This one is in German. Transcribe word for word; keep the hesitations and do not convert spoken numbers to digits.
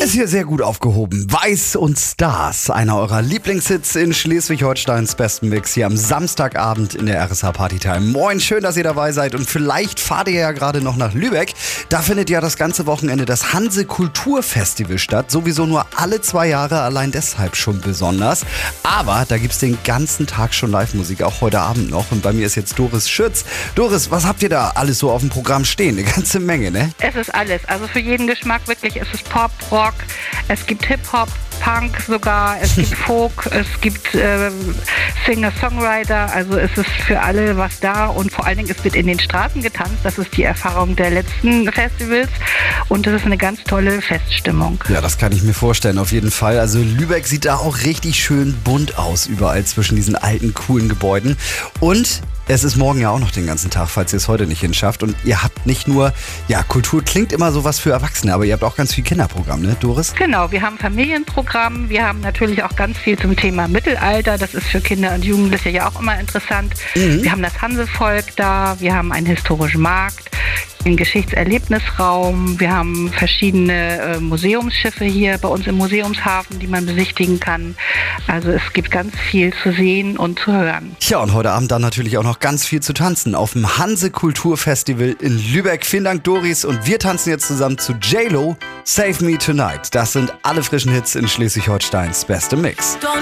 Ist hier sehr gut aufgehoben. Weiß und Stars, einer eurer Lieblingshits in Schleswig-Holsteins besten Mix hier am Samstagabend in der R S H Partytime. Moin, schön, dass ihr dabei seid und vielleicht fahrt ihr ja gerade noch nach Lübeck. Da findet ja das ganze Wochenende das Hanse Kulturfestival statt. Sowieso nur alle zwei Jahre, allein deshalb schon besonders. Aber da gibt's den ganzen Tag schon Live-Musik, auch heute Abend noch. Und bei mir ist jetzt Doris Schütz. Doris, was habt ihr da alles so auf dem Programm stehen? Eine ganze Menge, ne? Es ist alles, also für jeden Geschmack wirklich. Es ist Pop, Rock, es gibt Hip-Hop, Punk sogar, es gibt Folk, es gibt äh, Singer-Songwriter, also es ist für alle was da und vor allen Dingen, es wird in den Straßen getanzt, das ist die Erfahrung der letzten Festivals und das ist eine ganz tolle Feststimmung. Ja, das kann ich mir vorstellen, auf jeden Fall. Also Lübeck sieht da auch richtig schön bunt aus, überall zwischen diesen alten, coolen Gebäuden. Und es ist morgen ja auch noch den ganzen Tag, falls ihr es heute nicht hinschafft. Und ihr habt nicht nur, ja, Kultur klingt immer so was für Erwachsene, aber ihr habt auch ganz viel Kinderprogramm, ne, Doris? Genau, wir haben Familienprogramm, wir haben natürlich auch ganz viel zum Thema Mittelalter, das ist für Kinder und Jugendliche ja auch immer interessant. Mhm. Wir haben das Hansevolk da, wir haben einen historischen Markt, einen Geschichtserlebnisraum, wir haben verschiedene äh, Museumsschiffe hier bei uns im Museumshafen, die man besichtigen kann. Also es gibt ganz viel zu sehen und zu hören. Ja, und heute Abend dann natürlich auch noch ganz viel zu tanzen auf dem Hanse Kulturfestival in Lübeck. Vielen Dank, Doris. Und wir tanzen jetzt zusammen zu J-Lo, Save Me Tonight. Das sind alle frischen Hits in Schleswig-Holsteins beste Mix.